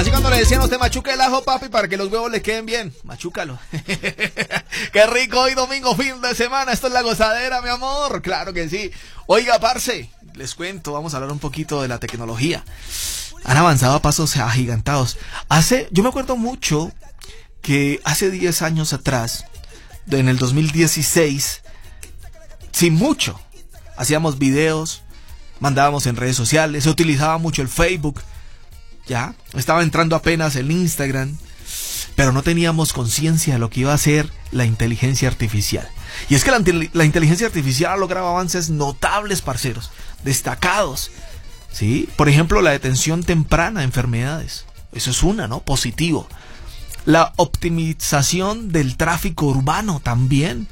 Así cuando le decían a usted machuca el ajo, papi, para que los huevos le queden bien, machúcalo. Qué rico hoy domingo, fin de semana. Esto es La Gozadera, mi amor. Claro que sí. Oiga, parce, les cuento, vamos a hablar un poquito de la tecnología. Han avanzado a pasos agigantados. Yo me acuerdo mucho que hace 10 años atrás, en el 2016, sin mucho, hacíamos videos, mandábamos en redes sociales, se utilizaba mucho el Facebook, ya, estaba entrando apenas el Instagram, pero no teníamos conciencia de lo que iba a ser la inteligencia artificial. Y es que la inteligencia artificial ha logrado avances notables, parceros, destacados, ¿sí? Por ejemplo, la detención temprana de enfermedades, eso es una, ¿no? Positivo. La optimización del tráfico urbano también.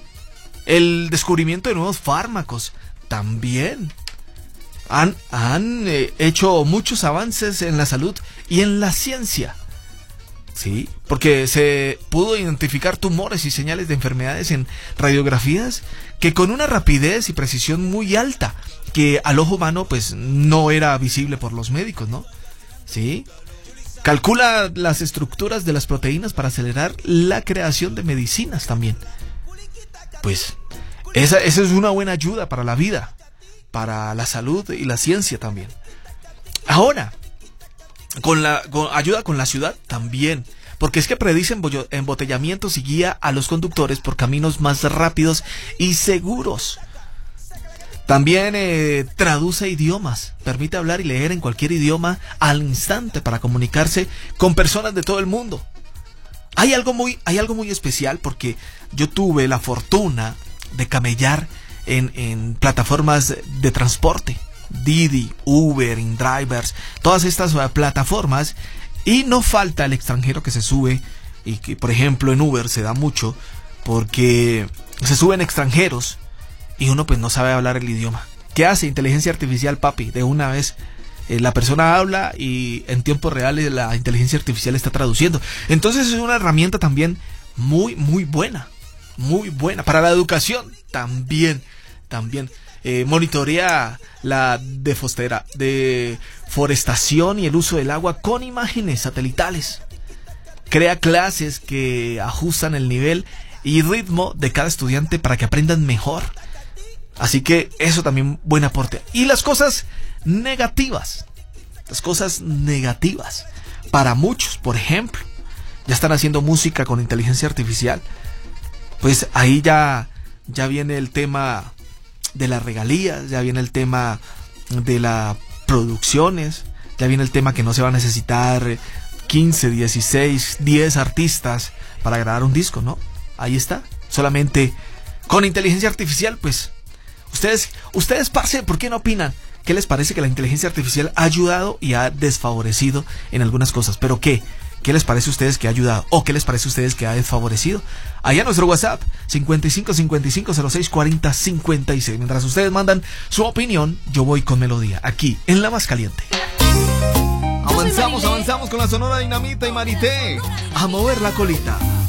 El descubrimiento de nuevos fármacos también. Han hecho muchos avances en la salud y en la ciencia. Sí, porque se pudo identificar tumores y señales de enfermedades en radiografías que con una rapidez y precisión muy alta, que al ojo humano pues no era visible por los médicos, ¿no? Sí. Calcula las estructuras de las proteínas para acelerar la creación de medicinas también. Pues esa es una buena ayuda para la vida, para la salud y la ciencia también. Ahora, ayuda con la ciudad también, porque es que predice embotellamientos y guía a los conductores por caminos más rápidos y seguros. También traduce idiomas, permite hablar y leer en cualquier idioma al instante para comunicarse con personas de todo el mundo. Hay algo muy especial porque yo tuve la fortuna de camellar en plataformas de transporte, Didi, Uber, InDrivers, todas estas plataformas, y no falta el extranjero que se sube, y que por ejemplo en Uber se da mucho porque se suben extranjeros y uno pues no sabe hablar el idioma. ¿Qué hace inteligencia artificial, papi? De una vez la persona habla y en tiempo real la inteligencia artificial está traduciendo. Entonces es una herramienta también muy buena, muy buena. Para la educación también. Monitorea la deforestación y el uso del agua con imágenes satelitales. Crea clases que ajustan el nivel y ritmo de cada estudiante para que aprendan mejor. Así que eso también buen aporte. Y las cosas negativas. Para muchos, por ejemplo, ya están haciendo música con inteligencia artificial. Pues ahí ya viene el tema de las regalías, ya viene el tema de las producciones, ya viene el tema que no se va a necesitar 15, 16, 10 artistas para grabar un disco, ¿no? Ahí está, solamente con inteligencia artificial, pues. Ustedes, parce, ¿por qué no opinan? ¿Qué les parece que la inteligencia artificial ha ayudado y ha desfavorecido en algunas cosas? ¿Pero qué? ¿Qué les parece a ustedes que ha ayudado? ¿O qué les parece a ustedes que ha desfavorecido? Allá nuestro WhatsApp, 5555064056. Mientras ustedes mandan su opinión, yo voy con melodía, aquí, en La Más Caliente. Avanzamos con la Sonora Dinamita y Marité. A mover la colita.